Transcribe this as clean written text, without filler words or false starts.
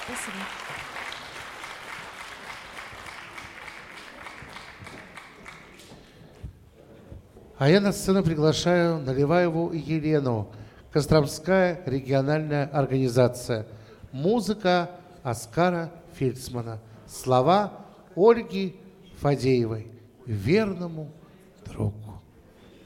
Спасибо. А я на сцену приглашаю Наливаеву Елену, Костромская региональная организация. Музыка Оскара Фельдсмана. Слова Ольги Фадеевой. Верному другу.